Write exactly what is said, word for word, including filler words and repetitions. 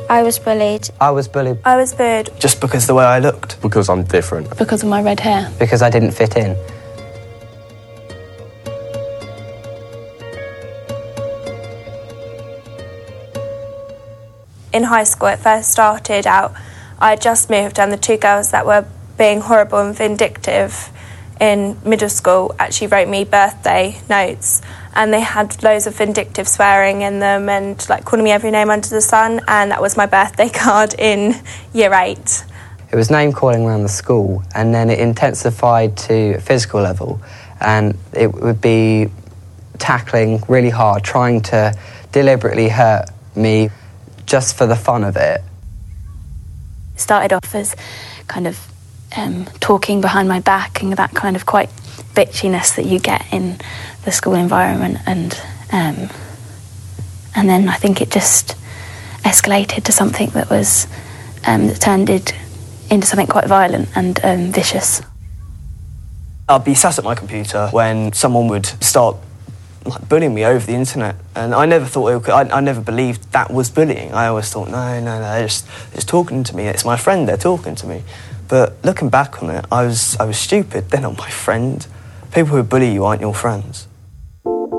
I was bullied. I was bullied. I was bullied. Just because the way I looked. Because I'm different. Because of my red hair. Because I didn't fit in. In high school, it first started out, I had just moved, and the two girls that were being horrible and vindictive in middle school actually wrote me birthday notes, and they had loads of vindictive swearing in them and like calling me every name under the sun, and that was my birthday card in year eight. It was name calling around the school, and then it intensified to a physical level, and it would be tackling really hard, trying to deliberately hurt me just for the fun of it. It started off as kind of um, talking behind my back and that kind of quite bitchiness that you get in the school environment, and um, and then I think it just escalated to something that was um, that turned it into something quite violent and um, vicious. I'd be sat at my computer when someone would start like bullying me over the internet, and I never thought it could, I, I never believed that was bullying. I always thought, no, no, no, they're just, they're just talking to me. It's my friend. They're talking to me. But looking back on it, I was I was stupid. They're not my friend. People who bully you aren't your friends.